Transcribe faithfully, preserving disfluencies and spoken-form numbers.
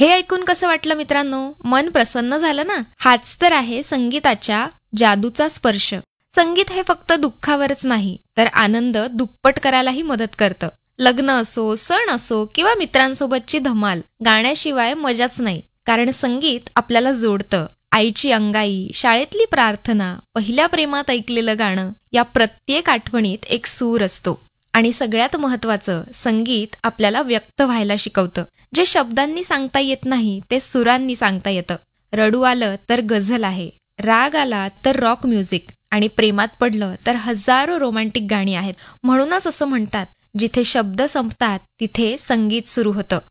हे ऐकून कसं वाटलं मित्रांनो? मन प्रसन्न झालं ना? हाच तर आहे संगीताच्या जादूचा स्पर्श. संगीत हे फक्त दुःखावरच नाही, तर आनंद दुप्पट करायलाही मदत करतं. लग्न असो, सण असो किंवा मित्रांसोबतची धमाल, गाण्याशिवाय मजाच नाही. कारण संगीत आपल्याला जोडतं. आईची अंगाई, शाळेतली प्रार्थना, पहिल्या प्रेमात ऐकलेलं गाणं, या प्रत्येक आठवणीत एक सूर असतो. आणि सगळ्यात महत्त्वाचं, संगीत आपल्याला व्यक्त व्हायला शिकवतं. जे शब्दांनी सांगता येत नाही, ते सुरांनी सांगता येतं. रडू आलं तर गझल आहे, राग आला तर रॉक म्युझिक, आणि प्रेमात पडलं तर हजारो रोमॅन्टिक गाणी आहेत. म्हणूनच असं म्हणतात, जिथे शब्द संपतात तिथे संगीत सुरू होतं.